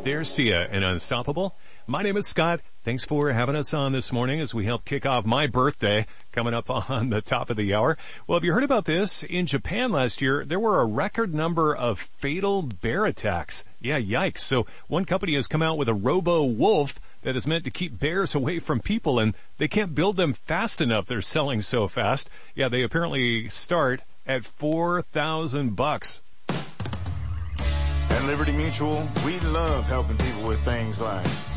There's Sia and Unstoppable. My name is Scott. Thanks for having us on this morning as we help kick off my birthday coming up on the top of the hour. Well, have you heard about this? In Japan last year, there were a record number of fatal bear attacks. Yeah, yikes. So one company has come out with a robo-wolf that is meant to keep bears away from people, and they can't build them fast enough. They're selling so fast. Yeah, they apparently start at $4,000. At Liberty Mutual, we love helping people with things like